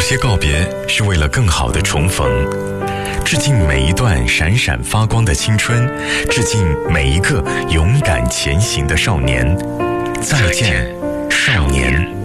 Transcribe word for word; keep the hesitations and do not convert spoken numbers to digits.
些告别是为了更好的重逢，致敬每一段闪闪发光的青春，致敬每一个勇敢前行的少年。再见，少年。